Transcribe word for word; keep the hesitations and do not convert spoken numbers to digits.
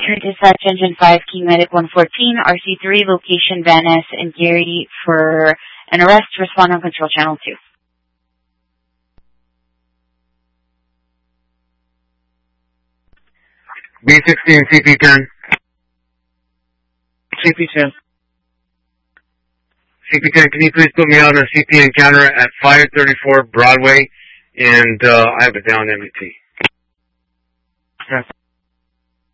Roger, dispatch engine five, Key Medic one fourteen, R C three, location Van Ness and Gary for an arrest. Respond on control channel two. B sixteen, C P ten. C P ten. C P ten, can you please put me out on a C P encounter at five thirty-four Broadway, and uh, I have a down M E T. Yes.